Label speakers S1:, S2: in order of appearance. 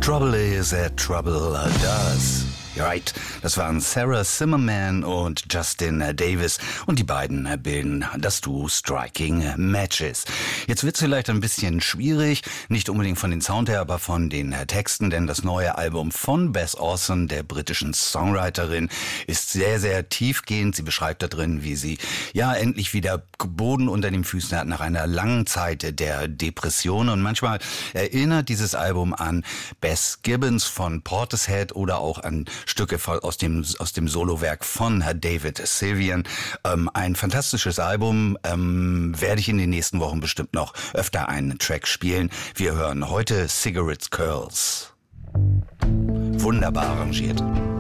S1: Trouble is that trouble does. Right, das waren Sarah Zimmerman und Justin Davis und die beiden bilden das Duo Striking Matches. Jetzt wird's vielleicht ein bisschen schwierig, nicht unbedingt von den Sound her, aber von den Texten, denn das neue Album von Beth Orson, der britischen Songwriterin, ist sehr, sehr tiefgehend. Sie beschreibt da drin, wie sie endlich wieder Boden unter den Füßen hat nach einer langen Zeit der Depression, und manchmal erinnert dieses Album an Beth Gibbons von Portishead oder auch an Stücke aus dem Solowerk von David Sylvian. Ein fantastisches Album, werde ich in den nächsten Wochen bestimmt noch öfter einen Track spielen. Wir hören heute Cigarette Curls. Wunderbar arrangiert.